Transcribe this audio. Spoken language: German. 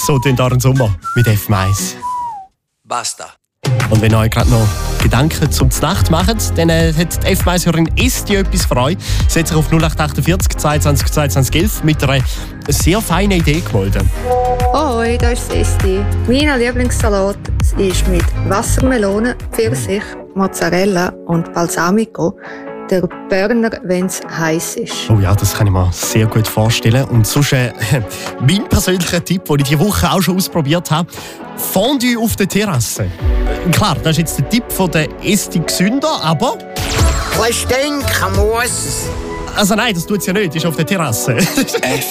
So tönt euren Sommer mit F Mais. Basta. Und wenn ihr euch gerade noch Gedanken zum Nacht macht, dann hat die F-Mais-Hörerin Esti etwas für euch. Sie hat sich auf 0848 22 22 11 mit einer sehr feinen Idee gemeldet. Hoi, da ist Esti. Mein Lieblingssalat ist mit Wassermelone, Pfirsich, Mozzarella und Balsamico. Der Burner, wenn es heiß ist. Oh ja, das kann ich mir sehr gut vorstellen. Und sonst mein persönlicher Tipp, den ich diese Woche auch schon ausprobiert habe: Fondue auf der Terrasse. Klar, das ist jetzt der Tipp von der Esti Gesünder, aber... Stinken muss. Also nein, das tut es ja nicht, das ist auf der Terrasse.